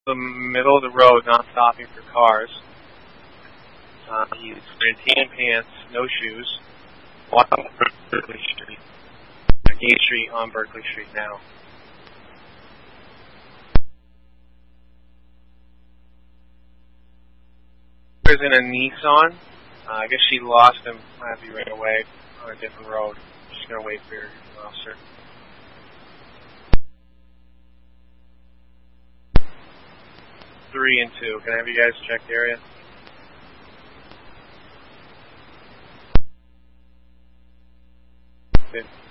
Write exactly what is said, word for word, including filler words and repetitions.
The middle of the road, not stopping for cars. Uh, he's wearing tan pants, no shoes, walking on Berkeley Street. Gay Street on Berkeley Street now. There's in a Nissan. Uh, I guess she lost him as he ran away on a different road. Just gonna wait for your officer. Three and two. Can I have you guys check the area? Good.